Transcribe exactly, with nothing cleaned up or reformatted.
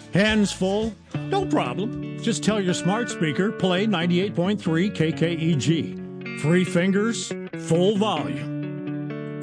Hands full? No problem. Just tell your smart speaker, play ninety-eight point three K K E G. Free fingers, full volume.